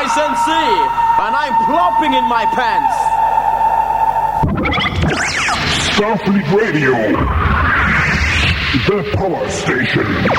MC, and I'm plopping in my pants. Starfleet Radio, the power station.